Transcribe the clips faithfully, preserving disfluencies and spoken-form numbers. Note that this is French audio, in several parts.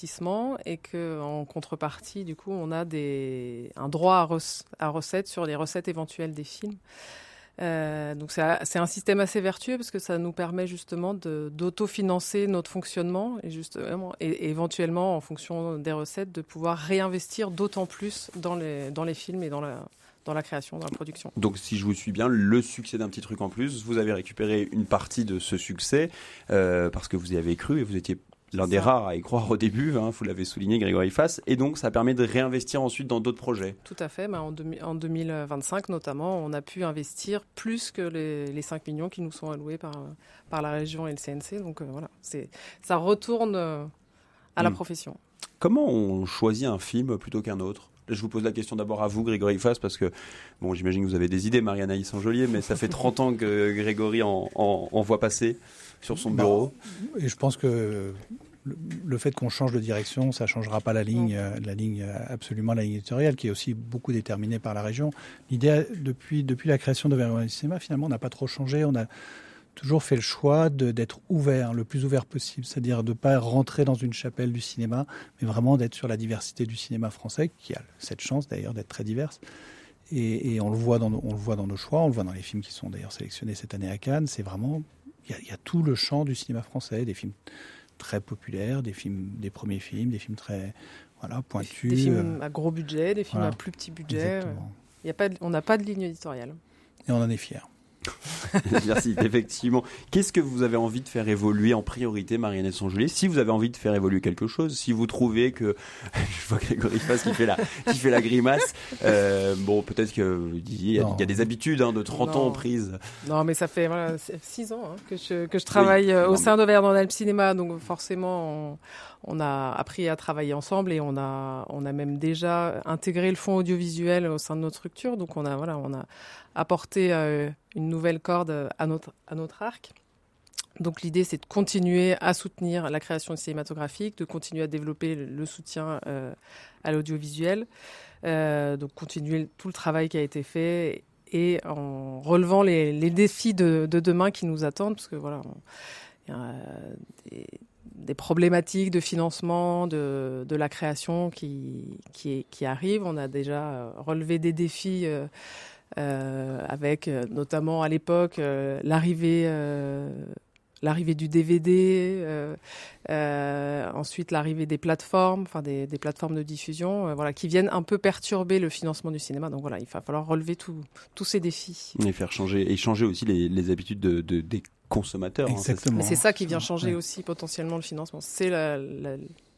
investissement et qu'en contrepartie, du coup, on a des, un droit à, rec- à recettes sur les recettes éventuelles des films. Euh, donc c'est, c'est un système assez vertueux parce que ça nous permet justement de, d'autofinancer notre fonctionnement et, justement, et, et éventuellement, en fonction des recettes, de pouvoir réinvestir d'autant plus dans les, dans les films et dans la, dans la création, dans la production. Donc si je vous suis bien, le succès d'un petit truc en plus, vous avez récupéré une partie de ce succès euh, parce que vous y avez cru et vous étiez l'un des rares à y croire au début, hein, vous l'avez souligné, Grégory Fass, et donc ça permet de réinvestir ensuite dans d'autres projets. Tout à fait, bah en, deux, en deux mille vingt-cinq notamment, on a pu investir plus que les, les cinq millions qui nous sont alloués par, par la région et le C N C, donc euh, voilà, c'est, ça retourne euh, à mmh. la profession. Comment on choisit un film plutôt qu'un autre ? Je vous pose la question d'abord à vous, Grégory Fass, parce que, bon, j'imagine que vous avez des idées, Marie-Anaïs Enjolier, mais ça fait trente ans que Grégory en, en, en voit passer sur son bureau. Bah, et je pense que le, le fait qu'on change de direction, ça ne changera pas la ligne, euh, la ligne, absolument la ligne éditoriale, qui est aussi beaucoup déterminée par la région. L'idée, depuis, depuis la création d'Auvergne Cinéma, finalement, n'a pas trop changé. On a toujours fait le choix de, d'être ouvert, le plus ouvert possible, c'est-à-dire de ne pas rentrer dans une chapelle du cinéma, mais vraiment d'être sur la diversité du cinéma français, qui a cette chance d'ailleurs d'être très diverse. Et, et on, le voit dans nos, on le voit dans nos choix, on le voit dans les films qui sont d'ailleurs sélectionnés cette année à Cannes. C'est vraiment, il y, y a tout le champ du cinéma français, des films très populaires, des films, des premiers films, des films très voilà, pointus. Des films à gros budget, des films voilà. à plus petit budget. Exactement. Il y a pas de, on n'a pas de ligne éditoriale. Et on en est fiers. Merci, effectivement. Qu'est-ce que vous avez envie de faire évoluer en priorité, Marie-Anaïs Enjolier ? Si vous avez envie de faire évoluer quelque chose, si vous trouvez que... Je vois Grégory Fass qui fait la, qui fait la grimace. Euh, bon, peut-être qu'il y, y a des habitudes hein, de trente non. ans prises. Non, mais ça fait voilà, six ans hein, que, je, que je travaille oui, au sein d'Auvergne Cinéma, donc forcément... On... On a appris à travailler ensemble et on a, on a même déjà intégré le fonds audiovisuel au sein de notre structure. Donc, on a, voilà, on a apporté euh, une nouvelle corde à notre, à notre arc. Donc, l'idée, c'est de continuer à soutenir la création cinématographique, de continuer à développer le, le soutien euh, à l'audiovisuel, euh, donc continuer tout le travail qui a été fait et en relevant les, les défis de, de demain qui nous attendent, parce que voilà, il y a des des problématiques de financement de, de la création qui, qui, qui arrivent. On a déjà relevé des défis euh, euh, avec euh, notamment à l'époque euh, l'arrivée, euh, l'arrivée du D V D, euh, euh, ensuite l'arrivée des plateformes, enfin des, des plateformes de diffusion, euh, voilà, qui viennent un peu perturber le financement du cinéma. Donc voilà, il va falloir relever tout, tous ces défis. Et faire changer, et changer aussi les, les habitudes de, de, des consommateurs. Exactement. Hein, c'est, c'est ça qui vient changer ouais. aussi potentiellement le financement. C'est la, la,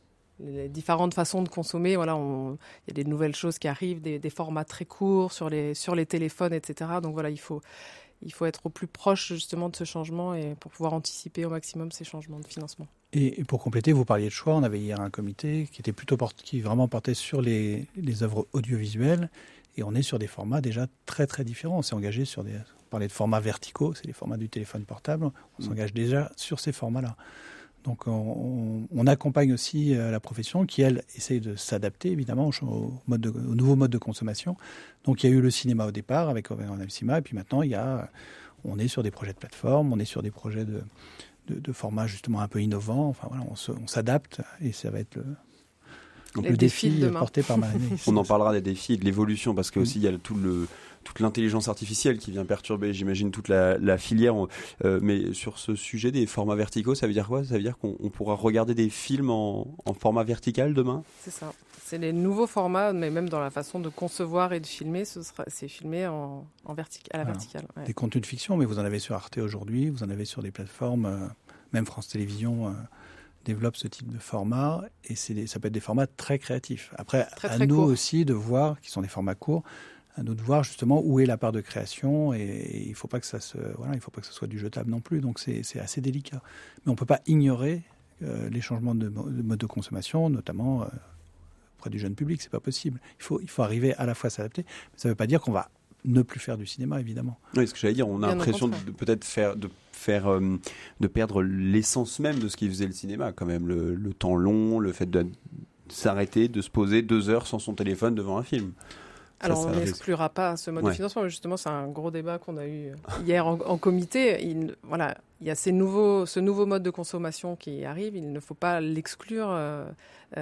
les différentes façons de consommer. Voilà, on, il y a des nouvelles choses qui arrivent, des, des formats très courts sur les, sur les téléphones, et cetera. Donc voilà, il faut, il faut être au plus proche justement de ce changement et pour pouvoir anticiper au maximum ces changements de financement. Et, et pour compléter, vous parliez de choix. On avait hier un comité qui était plutôt porté, qui vraiment portait sur les, les œuvres audiovisuelles. Et on est sur des formats déjà très très différents. On s'est engagé sur des... On parlait de formats verticaux, c'est les formats du téléphone portable. On mmh. s'engage déjà sur ces formats-là. Donc on, on, on accompagne aussi la profession qui, elle, essaye de s'adapter évidemment au, mode de, au nouveau mode de consommation. Donc il y a eu le cinéma au départ avec Auvergne Cinéma. Et puis maintenant, il y a, on est sur des projets de plateforme, on est sur des projets de, de, de formats justement un peu innovants. Enfin voilà, on, se, on s'adapte et ça va être le... Donc, le défi de porté par Marie-Anaïs. On en parlera des défis et de l'évolution parce que aussi il y a tout le, toute l'intelligence artificielle qui vient perturber, j'imagine, toute la, la filière. Euh, mais sur ce sujet des formats verticaux, ça veut dire quoi ? Ça veut dire qu'on on pourra regarder des films en, en format vertical demain ? C'est ça. C'est les nouveaux formats, mais même dans la façon de concevoir et de filmer, ce sera, c'est filmé en, en vertic- à la voilà. verticale. Ouais. Des contenus de fiction, mais vous en avez sur Arte aujourd'hui, vous en avez sur des plateformes, euh, même France Télévisions. Euh, développe ce type de format et c'est des, ça peut être des formats très créatifs. Après, très, à très nous court. Aussi de voir, qui sont des formats courts, à nous de voir justement où est la part de création et, et il ne faut pas que ça se, voilà, il faut pas que ce soit du jetable non plus. Donc c'est, c'est assez délicat. Mais on ne peut pas ignorer euh, les changements de, de mode de consommation, notamment euh, auprès du jeune public. C'est pas possible. Il faut, il faut arriver à la fois à s'adapter. Mais ça ne veut pas dire qu'on va ne plus faire du cinéma, évidemment. Oui, ce que j'allais dire, on a Bien l'impression de, de peut-être faire, de faire, euh, de perdre l'essence même de ce qui faisait le cinéma, quand même, le, le temps long, le fait de s'arrêter, de se poser deux heures sans son téléphone devant un film. Alors, ça, on ça n'exclura pas ce mode ouais. de financement. Justement, c'est un gros débat qu'on a eu hier en, en comité. Il, voilà, il y a ces nouveaux, ce nouveau mode de consommation qui arrive. Il ne faut pas l'exclure. Euh,